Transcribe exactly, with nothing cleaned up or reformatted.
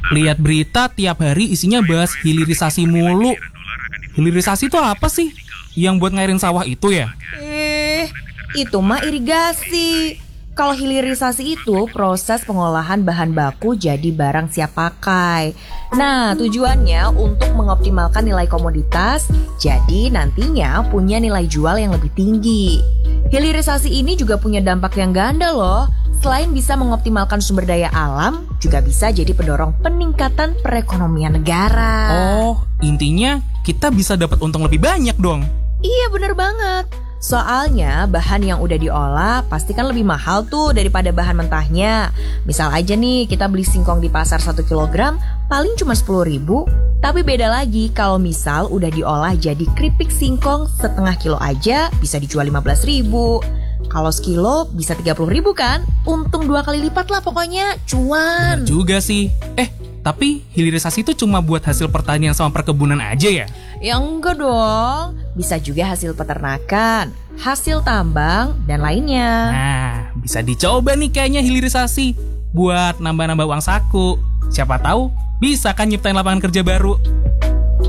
Lihat berita tiap hari isinya bahas hilirisasi mulu. Hilirisasi itu apa sih? Yang buat ngairin sawah itu ya? Eh, itu mah irigasi. Kalau hilirisasi itu proses pengolahan bahan baku jadi barang siap pakai. Nah, tujuannya untuk mengoptimalkan nilai komoditas, jadi nantinya punya nilai jual yang lebih tinggi. Hilirisasi ini juga punya dampak yang ganda loh. Selain bisa mengoptimalkan sumber daya alam, juga bisa jadi pendorong peningkatan perekonomian negara. Oh, intinya kita bisa dapat untung lebih banyak dong. Iya, bener banget. Soalnya bahan yang udah diolah pasti kan lebih mahal tuh daripada bahan mentahnya. Misal aja nih kita beli singkong di pasar satu kilogram paling cuma sepuluh ribu. Tapi beda lagi kalau misal udah diolah jadi keripik singkong setengah kilo aja bisa dijual lima belas ribu. Kalau sekilo bisa tiga puluh ribu kan? Untung dua kali lipat lah pokoknya, cuan. Benar juga sih. Eh, tapi hilirisasi itu cuma buat hasil pertanian sama perkebunan aja ya? Ya enggak dong, bisa juga hasil peternakan, hasil tambang, dan lainnya. Nah, bisa dicoba nih kayaknya hilirisasi buat nambah-nambah uang saku. Siapa tahu bisa kan nyiptain lapangan kerja baru.